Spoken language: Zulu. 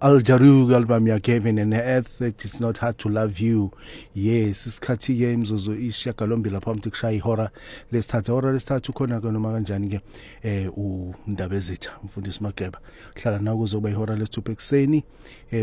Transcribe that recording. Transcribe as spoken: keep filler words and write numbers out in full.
Al Jarug album ya Kevin and Earth, It's Not Hard to Love You. Yes, isikhathi ke imzuzu isishiyagalombili lapha umthi kushaya ihora lesithathu ihora lesithathu khona ke noma kanjani ke eh uNdabezitha umfundisi Mageba hlala nakuzo kuba ihora lesithupha ekseni.